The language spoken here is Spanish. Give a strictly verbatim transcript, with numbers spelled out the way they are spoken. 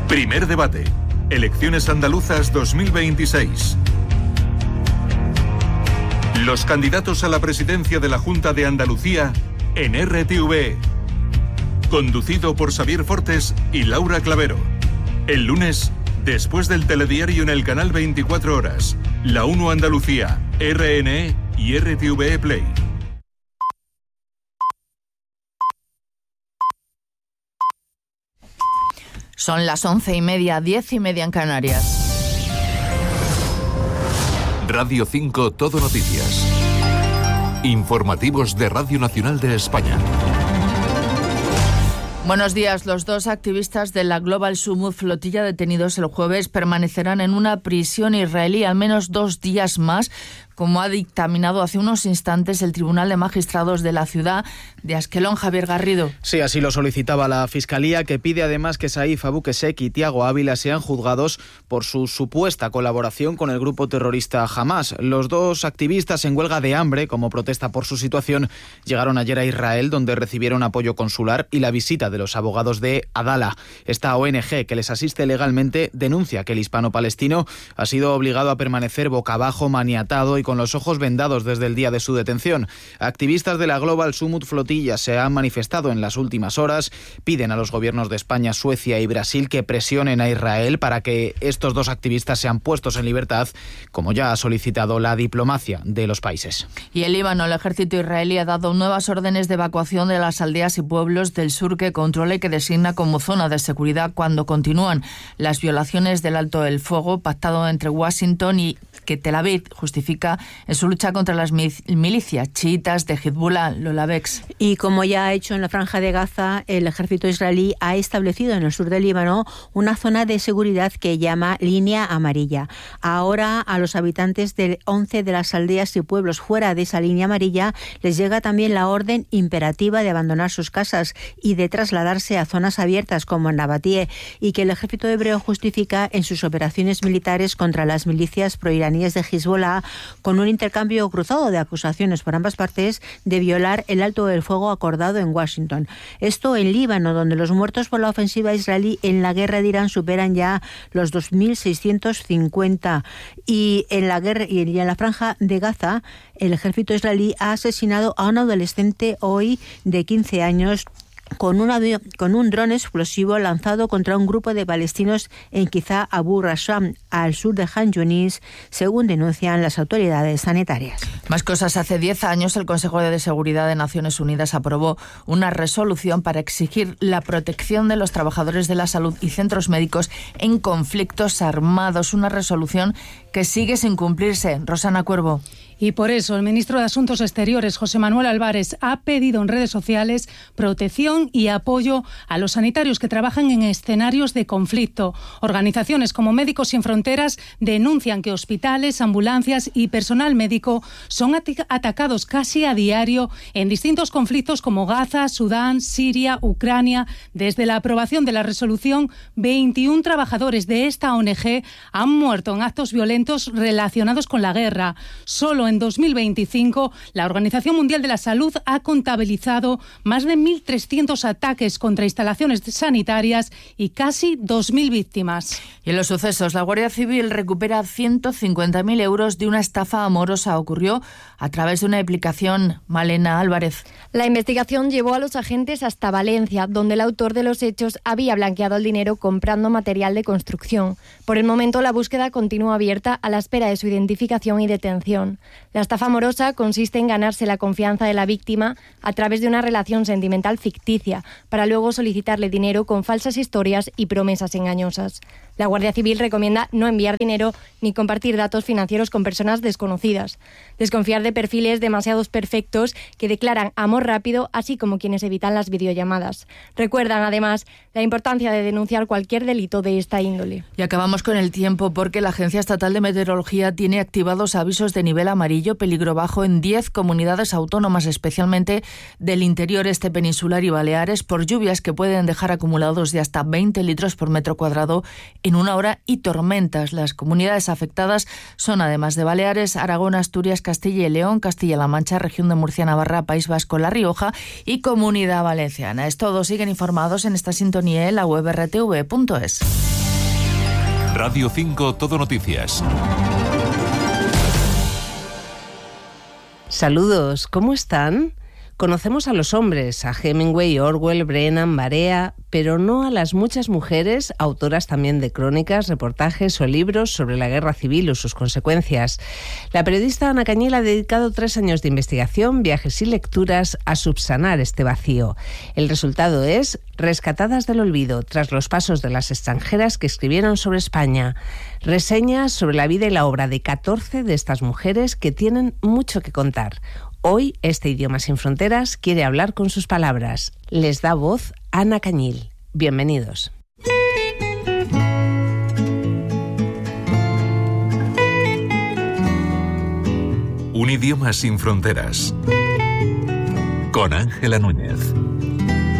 Primer debate. Elecciones andaluzas dos mil veintiséis. Los candidatos a la presidencia de la Junta de Andalucía en R T V E. Conducido por Xavier Fortes y Laura Clavero. El lunes, después del telediario en el canal veinticuatro horas, La uno Andalucía, R N E y R T V E Play. Son las once y media, diez y media en Canarias. Radio cinco Todo Noticias. Informativos de Radio Nacional de España. Buenos días. Los dos activistas de la Global Sumud Flotilla detenidos el jueves permanecerán en una prisión israelí al menos dos días más, como ha dictaminado hace unos instantes el Tribunal de Magistrados de la ciudad de Asquelón. Javier Garrido. Sí, así lo solicitaba la Fiscalía, que pide además que Saif Abukesek y Tiago Ávila sean juzgados por su supuesta colaboración con el grupo terrorista Hamás. Los dos activistas en huelga de hambre, como protesta por su situación, llegaron ayer a Israel, donde recibieron apoyo consular y la visita de los abogados de Adala. Esta O N G que les asiste legalmente denuncia que el hispano-palestino ha sido obligado a permanecer boca abajo, maniatado y con los ojos vendados desde el día de su detención. Activistas de la Global Sumud Flotilla se han manifestado en las últimas horas, piden a los gobiernos de España, Suecia y Brasil que presionen a Israel para que estos dos activistas sean puestos en libertad, como ya ha solicitado la diplomacia de los países. Y el Líbano, el ejército israelí ha dado nuevas órdenes de evacuación de las aldeas y pueblos del sur que controla y que designa como zona de seguridad cuando continúan las violaciones del alto el fuego pactado entre Washington y que Tel Aviv justifica en su lucha contra las milicias chiitas de Hezbollah, Lola Bex. Y como ya ha hecho en la Franja de Gaza, el ejército israelí ha establecido en el sur del Líbano una zona de seguridad que llama Línea Amarilla. Ahora a los habitantes de once de las aldeas y pueblos fuera de esa línea amarilla les llega también la orden imperativa de abandonar sus casas y de trasladarse a zonas abiertas como en Nabatie, y que el ejército hebreo justifica en sus operaciones militares contra las milicias proiraníes de Hezbollah, con un intercambio cruzado de acusaciones por ambas partes de violar el alto el fuego acordado en Washington. Esto en Líbano, donde los muertos por la ofensiva israelí en la guerra de Irán superan ya los dos mil seiscientos cincuenta. Y en la guerra y en la Franja de Gaza, el ejército israelí ha asesinado a un adolescente hoy de quince años con un, avión, con un dron explosivo lanzado contra un grupo de palestinos en Kiza Abu Rasham, al sur de Han Yunis, según denuncian las autoridades sanitarias. Más cosas. Hace diez años el Consejo de Seguridad de Naciones Unidas aprobó una resolución para exigir la protección de los trabajadores de la salud y centros médicos en conflictos armados. Una resolución que sigue sin cumplirse. Rosana Cuervo. Y por eso el ministro de Asuntos Exteriores, José Manuel Álvarez, ha pedido en redes sociales protección y apoyo a los sanitarios que trabajan en escenarios de conflicto. Organizaciones como Médicos Sin Fronteras denuncian que hospitales, ambulancias y personal médico son at- atacados casi a diario en distintos conflictos como Gaza, Sudán, Siria, Ucrania. Desde la aprobación de la resolución, veintiún trabajadores de esta O N G han muerto en actos violentos relacionados con la guerra. Solo en dos mil veinticinco, la Organización Mundial de la Salud ha contabilizado más de mil trescientos ataques contra instalaciones sanitarias y casi dos mil víctimas. Y en los sucesos, la Guardia Civil recupera ciento cincuenta mil euros de una estafa amorosa. Ocurrió a través de una aplicación. Malena Álvarez. La investigación llevó a los agentes hasta Valencia, donde el autor de los hechos había blanqueado el dinero comprando material de construcción. Por el momento, la búsqueda continúa abierta a la espera de su identificación y detención. La estafa amorosa consiste en ganarse la confianza de la víctima a través de una relación sentimental ficticia, para luego solicitarle dinero con falsas historias y promesas engañosas. La Guardia Civil recomienda no enviar dinero ni compartir datos financieros con personas desconocidas. Desconfiar de perfiles demasiado perfectos que declaran amor rápido, así como quienes evitan las videollamadas. Recuerdan, además, la importancia de denunciar cualquier delito de esta índole. Y acabamos con el tiempo, porque la Agencia Estatal de Meteorología tiene activados avisos de nivel amarillo, peligro bajo, en diez comunidades autónomas, especialmente del interior este peninsular y Baleares, por lluvias que pueden dejar acumulados de hasta veinte litros por metro cuadrado en una hora y tormentas. Las comunidades afectadas son, además de Baleares, Aragón, Asturias, Castilla y León, Castilla-La Mancha, Región de Murcia, Navarra, País Vasco, La Rioja y Comunidad Valenciana. Es todo. Siguen informados en esta sintonía en la web erre te ve punto es. Radio cinco Todo Noticias. Saludos, ¿cómo están? Conocemos a los hombres, a Hemingway, Orwell, Brennan, Barea, pero no a las muchas mujeres, autoras también de crónicas, reportajes o libros sobre la guerra civil o sus consecuencias. La periodista Ana Cañil ha dedicado tres años de investigación, viajes y lecturas a subsanar este vacío. El resultado es Rescatadas del olvido, tras los pasos de las extranjeras que escribieron sobre España. Reseñas sobre la vida y la obra de catorce de estas mujeres que tienen mucho que contar. Hoy, este Idioma sin Fronteras quiere hablar con sus palabras. Les da voz Ana Cañil. Bienvenidos. Un Idioma sin Fronteras. Con Ángela Núñez.